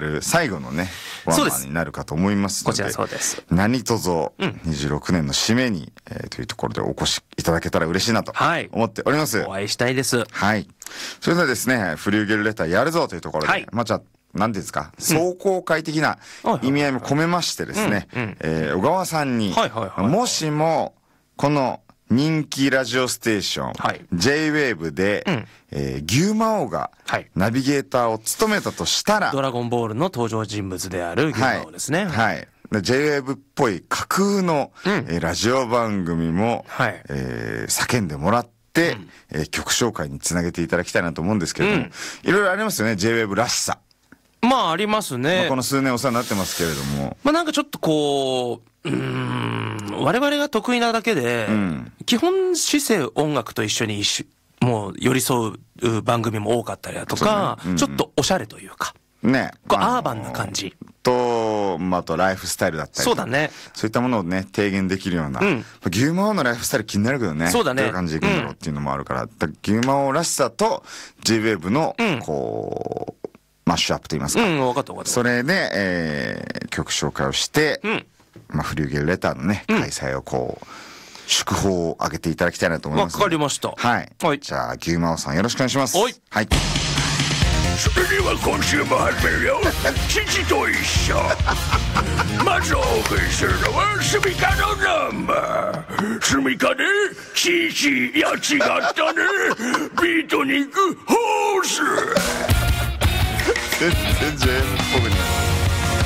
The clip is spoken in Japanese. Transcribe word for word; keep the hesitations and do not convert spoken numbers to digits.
る最後のねワンマンになるかと思いますので、 こちらそうです。 何卒にじゅうろくねんの締めに、えー、というところでお越しいただけたら嬉しいなと思っております、 はい、お会いしたいです。 はい。それではですね、フリューゲルレターやるぞというところで、はい、まあじゃあなんていうんですか、壮行会的な意味合いも込めましてですね、小川さんに、もしもこの人気ラジオステーション、はい、ジェイウェーブ で、うんえー、牛魔王がナビゲーターを務めたとしたら、 ドラゴンボールの登場人物である牛魔王ですね。 はい。はい、ジェイウェーブ っぽい架空の、うんえー、ラジオ番組も、はいえー、叫んでもらって、うんえー、曲紹介につなげていただきたいなと思うんですけれども、うん、いろいろありますよね、ジェイウェーブ らしさ。 まあありますね。 まあ、この数年お世話になってますけれども。 まあなんかちょっとこう、うーん、我々が得意なだけで、うん、基本姿勢音楽と一緒に一緒、もう寄り添う番組も多かったりだとか、ねうんうん、ちょっとおしゃれというか、ね、こうアーバンな感じ。 と、まあ、あとライフスタイルだったり。 そうだね。 そういったものをね、提言できるような。うん、牛魔王のライフスタイル気になるけどね。 そうだね。 どういう感じでいくんだろうっていうのもあるから。うん、だから牛魔王らしさと ジェイウェーブ の、こう、うんマッシュアップと言いますか。 うん、分かった分かった。 それで、えー、曲紹介をして、うん、まあ、フリューゲルレターのね、うん、開催をこう、祝報を上げていただきたいなと思います。 わかりました。 はい。はい、じゃあ、牛魔王さんよろしくお願いします。 はい。 はい。 それでは今週も始めるよ。父と一緒。まずお送りするのはスミカのナンバー。スミカで父、いや違ったね。ビートに行くホース。 全然 J っぽくない。